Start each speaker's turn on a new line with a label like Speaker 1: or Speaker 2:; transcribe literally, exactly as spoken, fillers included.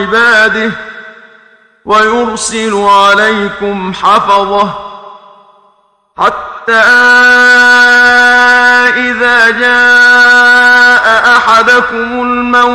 Speaker 1: عباده ويرسل عليكم حفظة حتى إذا جاء أحدكم الموت